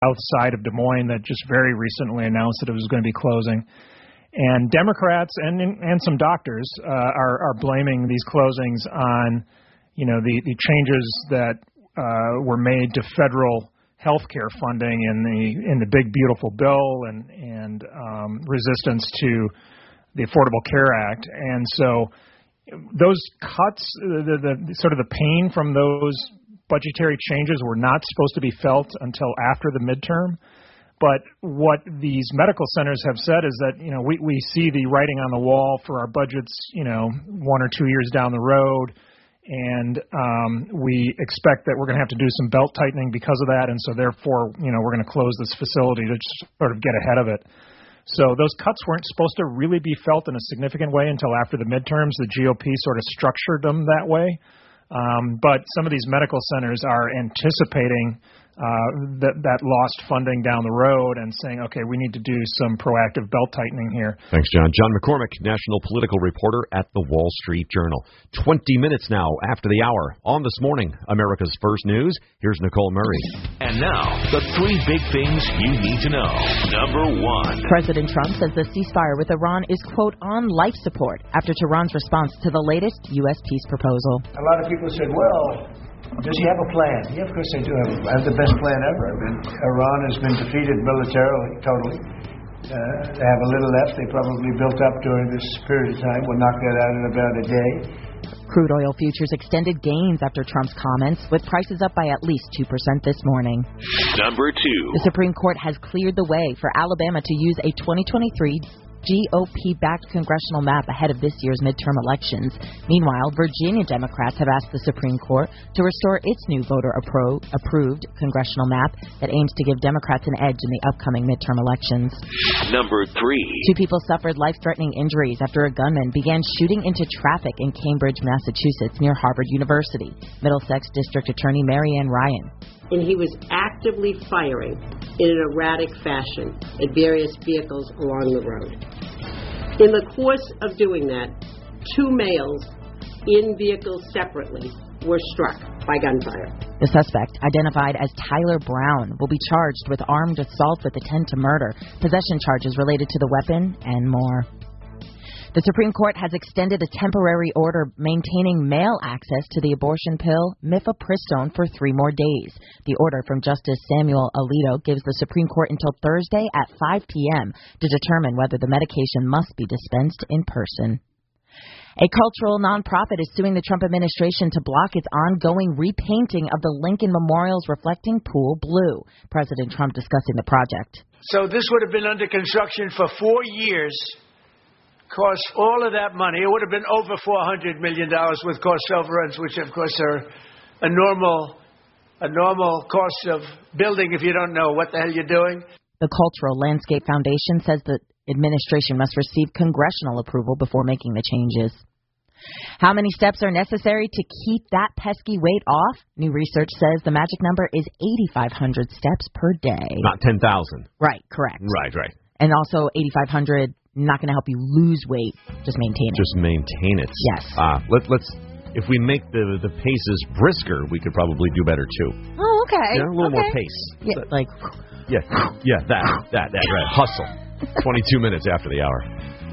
south side of Des Moines that just very recently announced that it was going to be closing. And Democrats and some doctors are blaming these closings on, the changes that were made to federal health care funding in the big beautiful bill and resistance to the Affordable Care Act. And so those cuts, the sort of the pain from those budgetary changes were not supposed to be felt until after the midterm. But what these medical centers have said is that, we see the writing on the wall for our budgets, 1 or 2 years down the road. And we expect that we're going to have to do some belt tightening because of that. And so therefore, we're going to close this facility to sort of get ahead of it. So those cuts weren't supposed to really be felt in a significant way until after the midterms. The GOP sort of structured them that way. But some of these medical centers are anticipating that lost funding down the road and saying, okay, we need to do some proactive belt tightening here. Thanks, John. John McCormick, national political reporter at the Wall Street Journal. 20 minutes now after the hour. On This Morning, America's First News, here's Nicole Murray. And now, the 3 big things you need to know. Number 1. President Trump says the ceasefire with Iran is, quote, on life support after Tehran's response to the latest U.S. peace proposal. A lot of people said, well, does he have a plan? Yeah, of course they do have the best plan ever. Iran has been defeated militarily, totally. They have a little left. They probably built up during this period of time. We'll knock that out in about a day. Crude oil futures extended gains after Trump's comments, with prices up by at least 2% this morning. Number 2. The Supreme Court has cleared the way for Alabama to use a 2023 GOP-backed congressional map ahead of this year's midterm elections. Meanwhile, Virginia Democrats have asked the Supreme Court to restore its new voter-approved congressional map that aims to give Democrats an edge in the upcoming midterm elections. Number 3. 2 people suffered life-threatening injuries after a gunman began shooting into traffic in Cambridge, Massachusetts, near Harvard University. Middlesex District Attorney Marianne Ryan. And he was actively firing in an erratic fashion at various vehicles along the road. In the course of doing that, 2 males in vehicles separately were struck by gunfire. The suspect, identified as Tyler Brown, will be charged with armed assault with intent to murder, possession charges related to the weapon, and more. The Supreme Court has extended a temporary order maintaining male access to the abortion pill mifepristone for 3 more days. The order from Justice Samuel Alito gives the Supreme Court until Thursday at 5 p.m. to determine whether the medication must be dispensed in person. A cultural nonprofit is suing the Trump administration to block its ongoing repainting of the Lincoln Memorial's reflecting pool blue. President Trump discussing the project. So this would have been under construction for 4 years. Cost all of that money. It would have been over $400 million with cost overruns, which of course are a normal cost of building if you don't know what the hell you're doing. The Cultural Landscape Foundation says the administration must receive congressional approval before making the changes. How many steps are necessary to keep that pesky weight off? New research says the magic number is 8,500 steps per day. Not 10,000. Right, correct. Right. And also 8,500. Not going to help you lose weight. Just maintain it. Just maintain it. Yes. Let's. If we make the paces brisker, we could probably do better too. Oh, okay. Yeah, a little more pace. Yeah, like. Yeah. That. Right. Hustle. 22 minutes after the hour.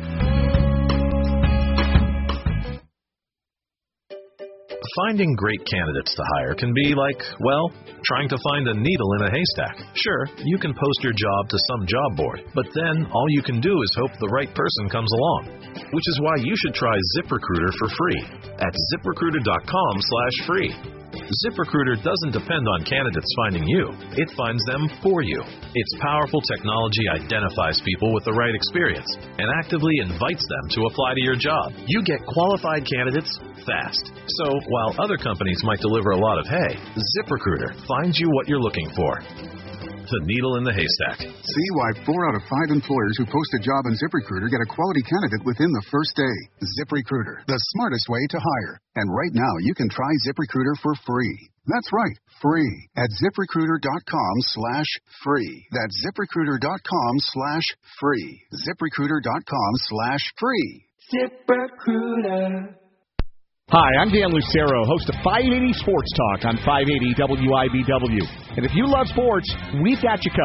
Finding great candidates to hire can be like, well, trying to find a needle in a haystack. Sure, you can post your job to some job board, but then all you can do is hope the right person comes along. Which is why you should try ZipRecruiter for free at ZipRecruiter.com/free. ZipRecruiter doesn't depend on candidates finding you. It finds them for you. Its powerful technology identifies people with the right experience and actively invites them to apply to your job. You get qualified candidates fast. So while other companies might deliver a lot of hay, ZipRecruiter finds you what you're looking for. The needle in the haystack. See why 4 out of 5 employers who post a job on ZipRecruiter get a quality candidate within the first day. ZipRecruiter, the smartest way to hire. And right now, you can try ZipRecruiter for free. That's right, free at ZipRecruiter.com/free. That's ZipRecruiter.com/free. ZipRecruiter.com/free. ZipRecruiter. Hi, I'm Dan Lucero, host of 580 Sports Talk on 580 WIBW. And if you love sports, we've got you covered.